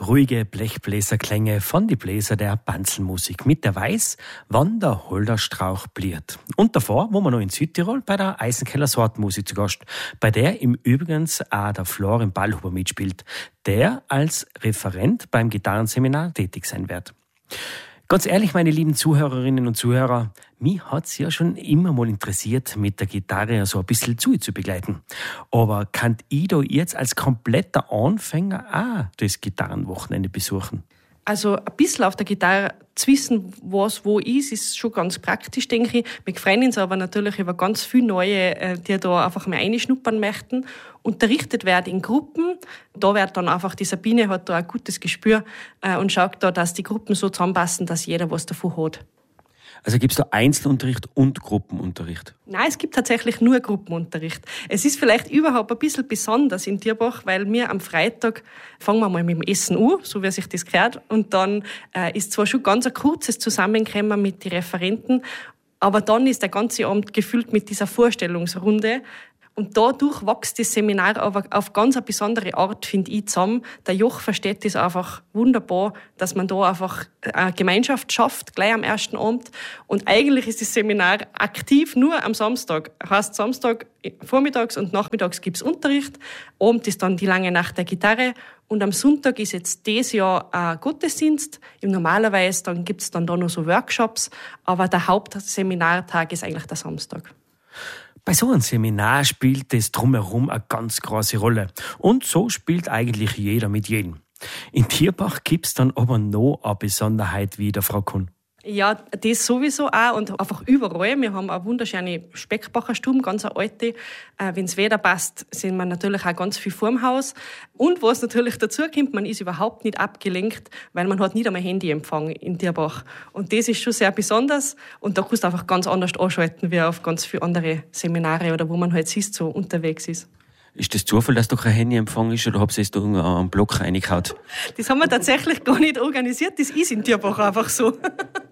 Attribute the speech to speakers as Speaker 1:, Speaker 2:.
Speaker 1: Ruhige Blechbläserklänge von die Bläser der Banzelmusik mit der Weiß, wann der Holderstrauch bliert. Und davor, wo wir noch in Südtirol bei der Eisenkeller Sortmusik zu Gast, bei der im Übrigens auch der Florian Ballhuber mitspielt, der als Referent beim Gitarrenseminar tätig sein wird. Ganz ehrlich, meine lieben Zuhörerinnen und Zuhörer, mich hat's ja schon immer mal interessiert, mit der Gitarre so ein bisschen zu begleiten. Aber kann ich da jetzt als kompletter Anfänger auch das Gitarrenwochenende besuchen?
Speaker 2: Also ein bisschen auf der Gitarre zu wissen, was wo ist schon ganz praktisch, denke ich. Wir freuen uns aber natürlich über ganz viele Neue, die da einfach mal reinschnuppern möchten. Unterrichtet werden in Gruppen. Da wird dann einfach, die Sabine hat da ein gutes Gespür und schaut da, dass die Gruppen so zusammenpassen, dass jeder was davon hat.
Speaker 1: Also gibt's da Einzelunterricht und Gruppenunterricht?
Speaker 2: Nein, es gibt tatsächlich nur Gruppenunterricht. Es ist vielleicht überhaupt ein bisschen besonders in Tierbach, weil wir am Freitag fangen wir mal mit dem Essen an, so wie sich das gehört. Und dann ist zwar schon ganz ein kurzes Zusammenkommen mit den Referenten, aber dann ist der ganze Abend gefüllt mit dieser Vorstellungsrunde. Und dadurch wächst das Seminar aber auf ganz eine besondere Art, finde ich, zusammen. Der Joch versteht das einfach wunderbar, dass man da einfach eine Gemeinschaft schafft, gleich am ersten Abend. Und eigentlich ist das Seminar aktiv nur am Samstag. Heißt, Samstag vormittags und nachmittags gibt's Unterricht. Abend ist dann die lange Nacht der Gitarre. Und am Sonntag ist jetzt dieses Jahr ein Gottesdienst. Normalerweise dann gibt's dann da noch so Workshops. Aber der Hauptseminartag ist eigentlich der Samstag.
Speaker 1: Bei so einem Seminar spielt das Drumherum eine ganz große Rolle. Und so spielt eigentlich jeder mit jedem. In Tierbach gibt's dann aber noch eine Besonderheit, wie der Frau Kuhn.
Speaker 2: Ja, das sowieso auch und einfach überall. Wir haben eine wunderschöne Speckbacher Stube, ganz eine alte. Wenn's Wetter passt, sind wir natürlich auch ganz viel vorm Haus. Und was natürlich dazu kommt, man ist überhaupt nicht abgelenkt, weil man hat nicht einmal Handyempfang in Tierbach. Und das ist schon sehr besonders. Und da kannst du einfach ganz anders anschalten, wie auf ganz viele andere Seminare oder wo man halt siehst, so unterwegs ist.
Speaker 1: Ist das Zufall, dass da kein Handyempfang ist, oder habt ihr es da am Block reingehauen?
Speaker 2: Das haben wir tatsächlich gar nicht organisiert. Das ist in Tierbach einfach so.